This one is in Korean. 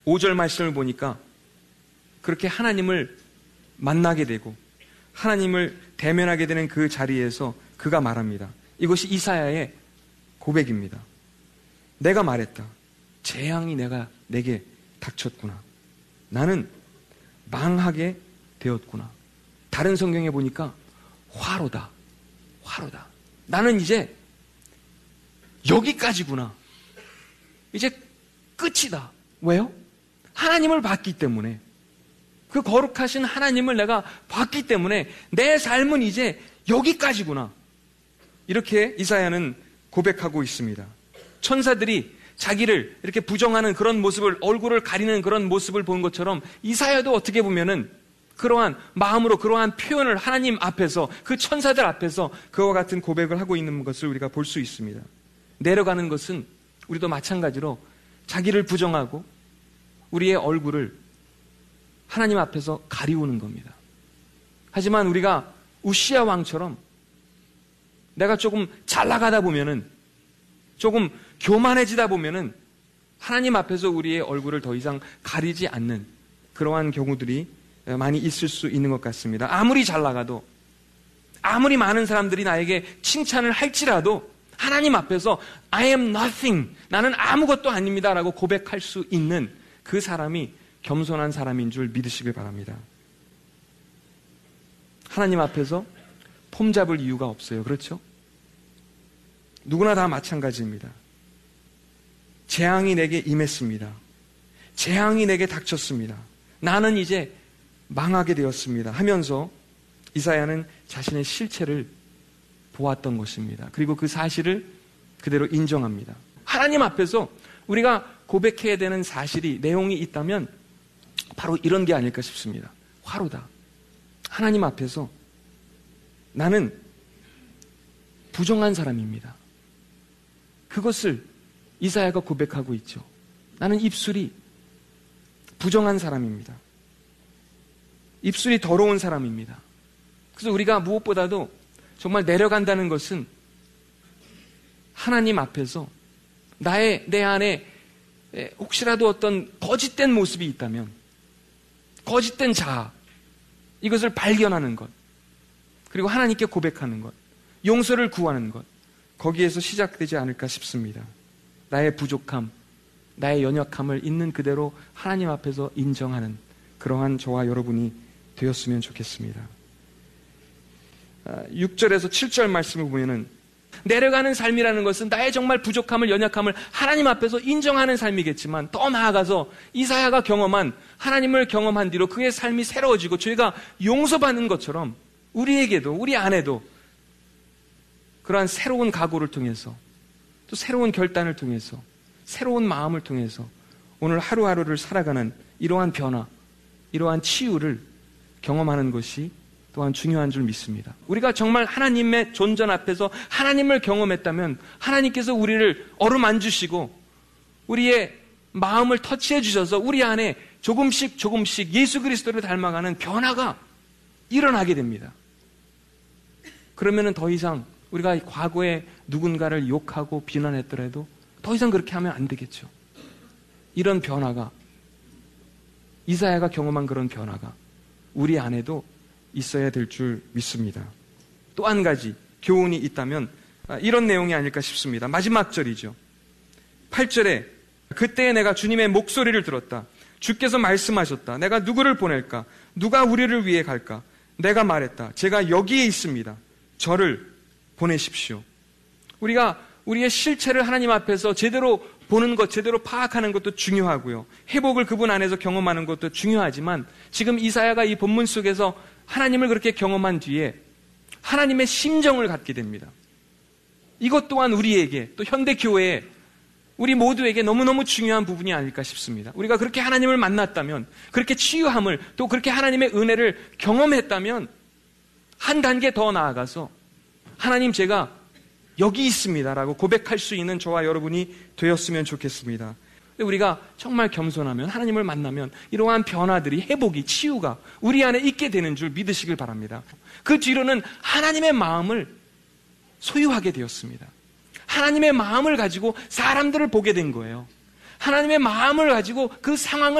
5절 말씀을 보니까 그렇게 하나님을 만나게 되고 하나님을 대면하게 되는 그 자리에서 그가 말합니다. 이것이 이사야의 고백입니다. 내가 말했다. 재앙이 내게 닥쳤구나. 나는 망하게 되었구나. 다른 성경에 보니까 화로다. 나는 이제 여기까지구나. 이제 끝이다. 왜요? 하나님을 봤기 때문에. 그 거룩하신 하나님을 내가 봤기 때문에 내 삶은 이제 여기까지구나. 이렇게 이사야는 고백하고 있습니다. 천사들이 자기를 이렇게 부정하는 그런 모습을, 얼굴을 가리는 그런 모습을 본 것처럼 이사야도 어떻게 보면은 그러한 마음으로 그러한 표현을 하나님 앞에서, 그 천사들 앞에서 그와 같은 고백을 하고 있는 것을 우리가 볼 수 있습니다. 내려가는 것은 우리도 마찬가지로 자기를 부정하고 우리의 얼굴을 하나님 앞에서 가리우는 겁니다. 하지만 우리가 우시야 왕처럼 내가 조금 잘 나가다 보면은, 조금 교만해지다 보면은 하나님 앞에서 우리의 얼굴을 더 이상 가리지 않는 그러한 경우들이 많이 있을 수 있는 것 같습니다. 아무리 잘 나가도, 아무리 많은 사람들이 나에게 칭찬을 할지라도 하나님 앞에서 I am nothing, 나는 아무것도 아닙니다 라고 고백할 수 있는 그 사람이 겸손한 사람인 줄 믿으시길 바랍니다. 하나님 앞에서 폼 잡을 이유가 없어요. 그렇죠? 누구나 다 마찬가지입니다. 재앙이 내게 임했습니다. 재앙이 내게 닥쳤습니다. 나는 이제 망하게 되었습니다 하면서 이사야는 자신의 실체를 보았던 것입니다. 그리고 그 사실을 그대로 인정합니다. 하나님 앞에서 우리가 고백해야 되는 사실이, 내용이 있다면 바로 이런 게 아닐까 싶습니다. 화로다. 하나님 앞에서 나는 부정한 사람입니다. 그것을 이사야가 고백하고 있죠. 나는 입술이 부정한 사람입니다. 입술이 더러운 사람입니다. 그래서 우리가 무엇보다도 정말 내려간다는 것은 하나님 앞에서 내 안에 혹시라도 어떤 거짓된 모습이 있다면, 거짓된 자아, 이것을 발견하는 것, 그리고 하나님께 고백하는 것, 용서를 구하는 것, 거기에서 시작되지 않을까 싶습니다. 나의 부족함, 나의 연약함을 있는 그대로 하나님 앞에서 인정하는 그러한 저와 여러분이 되었으면 좋겠습니다. 6절에서 7절 말씀을 보면은 내려가는 삶이라는 것은 나의 정말 부족함을, 연약함을 하나님 앞에서 인정하는 삶이겠지만, 더 나아가서 이사야가 경험한, 하나님을 경험한 뒤로 그의 삶이 새로워지고 저희가 용서받는 것처럼 우리에게도, 우리 안에도 그러한 새로운 각오를 통해서, 또 새로운 결단을 통해서, 새로운 마음을 통해서 오늘 하루하루를 살아가는 이러한 변화, 이러한 치유를 경험하는 것이 또한 중요한 줄 믿습니다. 우리가 정말 하나님의 존전 앞에서 하나님을 경험했다면 하나님께서 우리를 어루만지시고 우리의 마음을 터치해 주셔서 우리 안에 조금씩 예수 그리스도를 닮아가는 변화가 일어나게 됩니다. 그러면은 더 이상 우리가 과거에 누군가를 욕하고 비난했더라도 더 이상 그렇게 하면 안 되겠죠. 이런 변화가, 이사야가 경험한 그런 변화가 우리 안에도 있어야 될 줄 믿습니다. 또 한 가지 교훈이 있다면 이런 내용이 아닐까 싶습니다. 마지막 절이죠. 8절에 그때 내가 주님의 목소리를 들었다. 주께서 말씀하셨다. 내가 누구를 보낼까? 누가 우리를 위해 갈까? 내가 말했다. 제가 여기에 있습니다. 저를 보내십시오. 우리가 우리의 실체를 하나님 앞에서 제대로 보는 것, 제대로 파악하는 것도 중요하고요. 회복을 그분 안에서 경험하는 것도 중요하지만, 지금 이사야가 이 본문 속에서 하나님을 그렇게 경험한 뒤에 하나님의 심정을 갖게 됩니다. 이것 또한 우리에게, 또 현대교회에, 우리 모두에게 너무너무 중요한 부분이 아닐까 싶습니다. 우리가 그렇게 하나님을 만났다면, 그렇게 치유함을, 또 그렇게 하나님의 은혜를 경험했다면 한 단계 더 나아가서 하나님, 제가 여기 있습니다 라고 고백할 수 있는 저와 여러분이 되었으면 좋겠습니다. 우리가 정말 겸손하면, 하나님을 만나면 이러한 변화들이, 회복이, 치유가 우리 안에 있게 되는 줄 믿으시길 바랍니다. 그 뒤로는 하나님의 마음을 소유하게 되었습니다. 하나님의 마음을 가지고 사람들을 보게 된 거예요. 하나님의 마음을 가지고 그 상황을